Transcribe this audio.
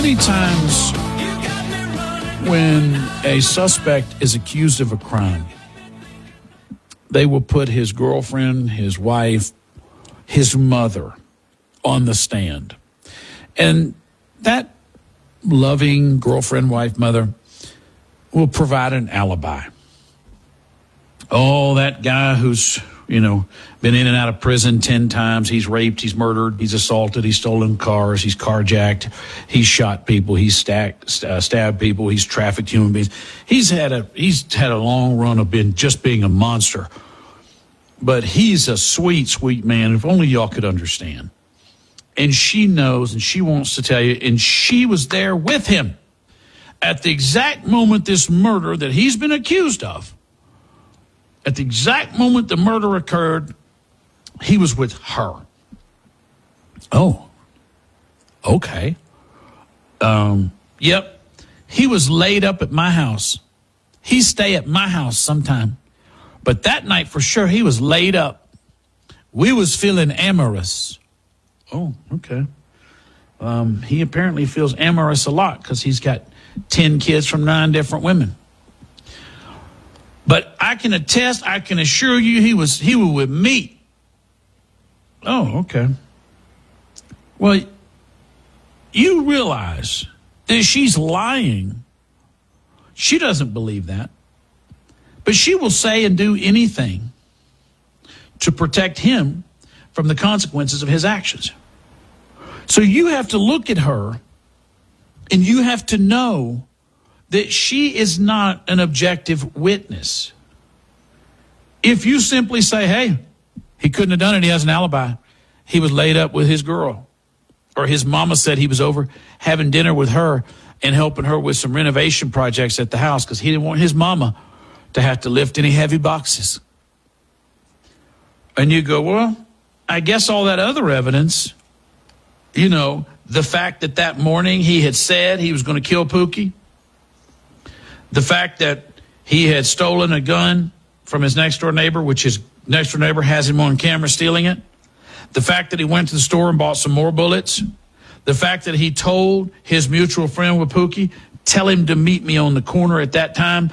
Many times when a suspect is accused of a crime, they will put his girlfriend, his wife, his mother on the stand. And that loving girlfriend, wife, mother will provide an alibi. Oh, that guy who's, been in and out of prison 10 times. He's raped, he's murdered, he's assaulted, he's stolen cars, he's carjacked, he's shot people, he's stabbed people, he's trafficked human beings. He's had a long run of being a monster. But he's a sweet, sweet man. If only y'all could understand. And she knows, and she wants to tell you, and she was there with him at the exact moment this murder that he's been accused of. At the exact moment the murder occurred, he was with her. Oh, okay. Yep. He was laid up at my house. He stay at my house sometime. But that night for sure, he was laid up. We was feeling amorous. Oh, okay. He apparently feels amorous a lot because he's got 10 kids from 9 different women. But I can attest, I can assure you he was with me. Oh, okay. Well, you realize that she's lying. She doesn't believe that. But she will say and do anything to protect him from the consequences of his actions. So you have to look at her and you have to know that she is not an objective witness. If you simply say, hey, he couldn't have done it, he has an alibi. He was laid up with his girl. Or his mama said he was over having dinner with her and helping her with some renovation projects at the house because he didn't want his mama to have to lift any heavy boxes. And you go, well, I guess all that other evidence, the fact that morning he had said he was going to kill Pookie, the fact that he had stolen a gun from his next-door neighbor, which his next-door neighbor has him on camera stealing it, the fact that he went to the store and bought some more bullets, the fact that he told his mutual friend with Pookie, tell him to meet me on the corner at that time